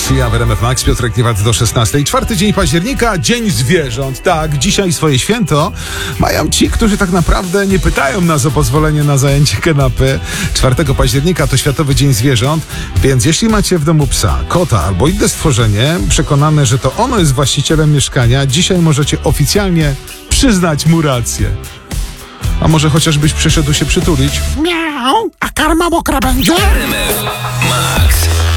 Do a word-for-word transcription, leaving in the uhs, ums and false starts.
Ja w R M F Max, Piotrek Niewat do szesnastej. Czwarty dzień października, Dzień Zwierząt. Tak, dzisiaj swoje święto mają ci, którzy tak naprawdę nie pytają nas o pozwolenie na zajęcie kanapy. czwartego października to Światowy Dzień Zwierząt, więc jeśli macie w domu psa, kota albo inne stworzenie, przekonane, że to ono jest właścicielem mieszkania, dzisiaj możecie oficjalnie przyznać mu rację. A może chociażbyś przyszedł się przytulić? Miau, a karma mokra będzie? R M F Max.